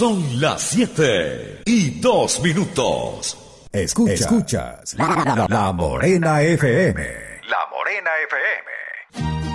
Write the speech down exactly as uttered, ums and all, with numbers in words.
Son las siete y dos minutos. Escuchas, Escuchas la, la, la Morena F M. La Morena